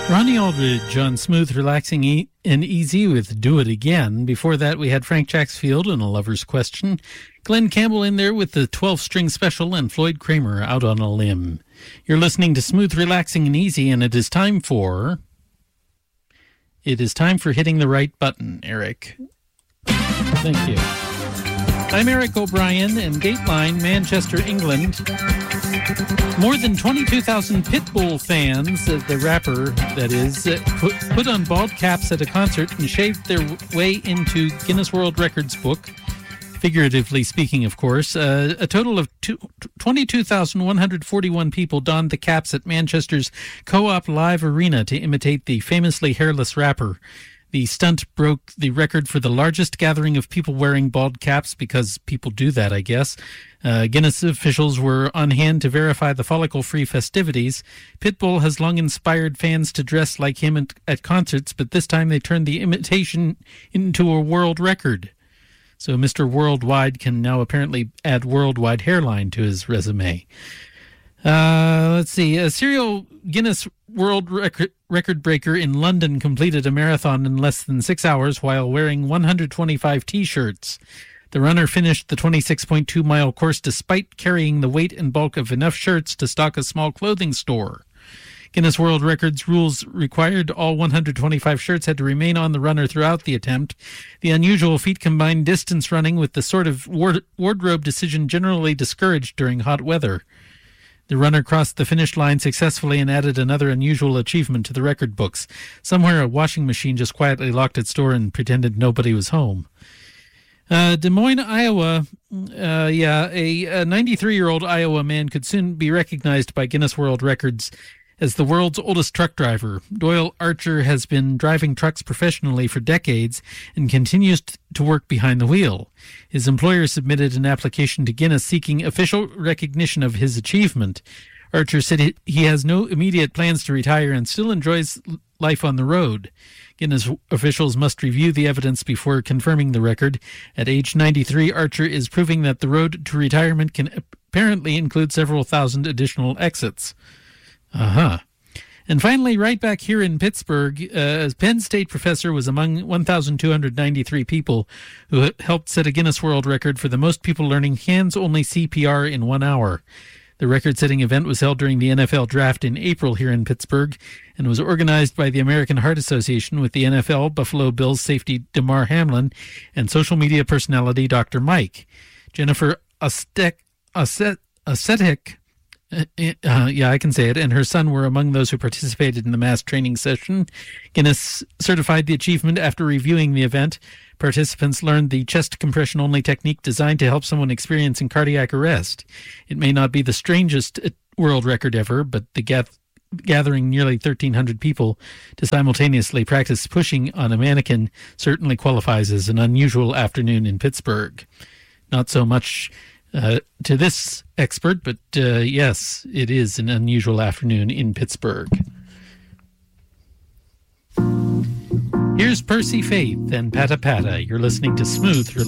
Ronnie Aldridge on Smooth, Relaxing and Easy with Do It Again. Before that, we had Frank Jacksfield and A Lover's Question. Glenn Campbell in there with the 12-string special, and Floyd Kramer, Out on a Limb. You're listening to Smooth, Relaxing and Easy, and it is time for hitting the right button, Eric. Thank you. I'm Eric O'Brien, and Dateline, Manchester, England. More than 22,000 Pitbull fans, the rapper, that is, put on bald caps at a concert and shaved their way into Guinness World Records book, figuratively speaking, of course. A total of 22,141 people donned the caps at Manchester's Co-op Live Arena to imitate the famously hairless rapper. The stunt broke the record for the largest gathering of people wearing bald caps, because people do that, I guess. Guinness officials were on hand to verify the follicle-free festivities. Pitbull has long inspired fans to dress like him at concerts, but this time they turned the imitation into a world record. So Mr. Worldwide can now apparently add worldwide hairline to his resume. Let's see. A serial Guinness World Record breaker in London completed a marathon in less than 6 hours while wearing 125 T-shirts. The runner finished the 26.2-mile course despite carrying the weight and bulk of enough shirts to stock a small clothing store. Guinness World Records rules required all 125 shirts had to remain on the runner throughout the attempt. The unusual feat combined distance running with the sort of wardrobe decision generally discouraged during hot weather. The runner crossed the finish line successfully and added another unusual achievement to the record books. Somewhere a washing machine just quietly locked its door and pretended nobody was home. Des Moines, Iowa, a 93-year-old Iowa man could soon be recognized by Guinness World Records as the world's oldest truck driver. Doyle Archer has been driving trucks professionally for decades and continues to work behind the wheel. His employer submitted an application to Guinness seeking official recognition of his achievement. Archer said he has no immediate plans to retire and still enjoys life on the road. Guinness officials must review the evidence before confirming the record. At age 93, Archer is proving that the road to retirement can apparently include several thousand additional exits. And finally, right back here in Pittsburgh, a Penn State professor was among 1,293 people who helped set a Guinness World Record for the most people learning hands-only CPR in 1 hour. The record-setting event was held during the NFL Draft in April here in Pittsburgh and was organized by the American Heart Association with the NFL, Buffalo Bills safety Damar Hamlin, and social media personality Dr. Mike. Jennifer Osetek, I can say it, and her son were among those who participated in the mass training session. Guinness certified the achievement after reviewing the event. Participants learned the chest compression-only technique designed to help someone experiencing cardiac arrest. It may not be the strangest world record ever, but the gathering nearly 1,300 people to simultaneously practice pushing on a mannequin certainly qualifies as an unusual afternoon in Pittsburgh. Not so much to this expert, but yes, it is an unusual afternoon in Pittsburgh. Here's Percy Faith and Pata Pata. You're listening to Smooth